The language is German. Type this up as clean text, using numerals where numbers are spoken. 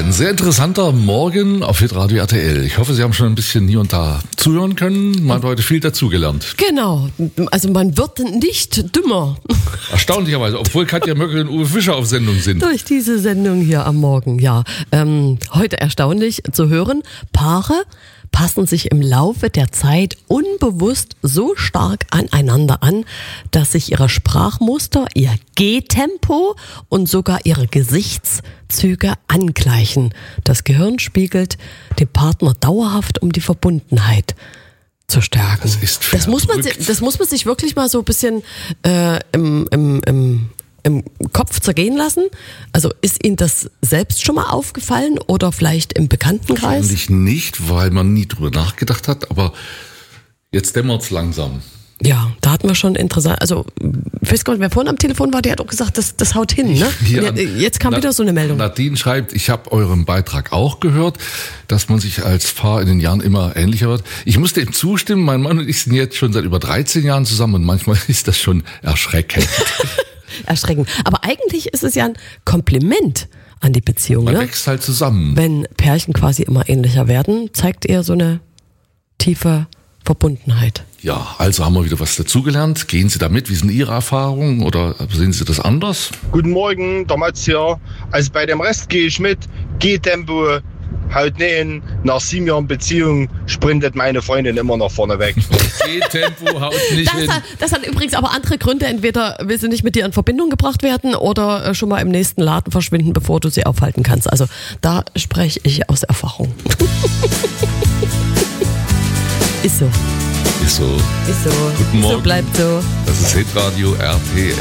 Ein sehr interessanter Morgen auf Hitradio RTL. Ich hoffe, Sie haben schon ein bisschen hier und da zuhören können. Man hat heute viel dazugelernt. Genau, also man wird nicht dümmer. Erstaunlicherweise, obwohl Katja Möckel und Uwe Fischer auf Sendung sind. Durch diese Sendung hier am Morgen, ja. Heute erstaunlich zu hören, Paare passen sich im Laufe der Zeit unbewusst so stark aneinander an, dass sich ihre Sprachmuster, ihr Gehtempo und sogar ihre Gesichtszüge angleichen. Das Gehirn spiegelt den Partner dauerhaft, um die Verbundenheit zu stärken. Das muss man sich wirklich mal so ein bisschen im Kopf zergehen lassen? Also ist Ihnen das selbst schon mal aufgefallen oder vielleicht im Bekanntenkreis? Eigentlich nicht, weil man nie drüber nachgedacht hat, aber jetzt dämmert's langsam. Ja, da hatten wir schon interessant, also ich weiß gar nicht, wer vorhin am Telefon war, der hat auch gesagt, das haut hin, ne? Jetzt kam wieder so eine Meldung. Nadine schreibt, ich habe euren Beitrag auch gehört, dass man sich als Paar in den Jahren immer ähnlicher wird. Ich musste ihm zustimmen, mein Mann und ich sind jetzt schon seit über 13 Jahren zusammen und manchmal ist das schon erschreckend. Erschreckend. Aber eigentlich ist es ja ein Kompliment an die Beziehung. Man ne? wächst halt zusammen. Wenn Pärchen quasi immer ähnlicher werden, zeigt eher so eine tiefe Verbundenheit. Ja, also haben wir wieder was dazugelernt. Gehen Sie da mit? Wie sind Ihre Erfahrungen oder sehen Sie das anders? Guten Morgen, der Mats hier. Also bei dem Rest gehe ich mit. Gehtempo, haut nicht hin. Nach 7 Jahren Beziehung sprintet meine Freundin immer nach vorne weg. Gehtempo, haut nicht hin. Das hat übrigens aber andere Gründe. Entweder will sie nicht mit dir in Verbindung gebracht werden oder schon mal im nächsten Laden verschwinden, bevor du sie aufhalten kannst. Also da spreche ich aus Erfahrung. Ist so. Ist so. Ist so. Guten Morgen. So bleibt so. Das ist Hitradio RTL.